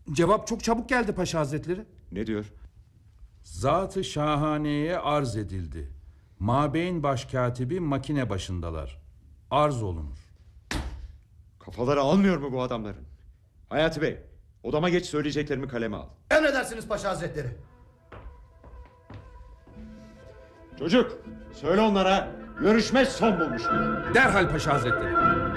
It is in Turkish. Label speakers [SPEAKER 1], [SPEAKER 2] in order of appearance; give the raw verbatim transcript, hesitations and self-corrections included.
[SPEAKER 1] Cevap çok çabuk geldi Paşa Hazretleri.
[SPEAKER 2] Ne diyor?
[SPEAKER 1] Zat-ı şahaneye arz edildi. Mabeyn başkatibi makine başındalar. Arz olunur.
[SPEAKER 2] Kafaları almıyor mu bu adamların? Hayati Bey, odama geç, söyleyeceklerimi kaleme al.
[SPEAKER 3] Emredersiniz Paşa Hazretleri.
[SPEAKER 2] Çocuk, söyle onlara görüşme son bulmuştur.
[SPEAKER 1] Derhal Paşa Hazretleri.